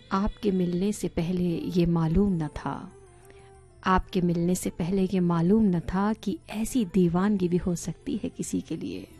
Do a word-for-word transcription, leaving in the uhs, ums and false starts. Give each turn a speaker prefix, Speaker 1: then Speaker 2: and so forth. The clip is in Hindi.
Speaker 1: आपके मिलने से पहले ये मालूम न था, आपके मिलने से पहले ये मालूम न था कि ऐसी दीवानगी भी हो सकती है किसी के लिए।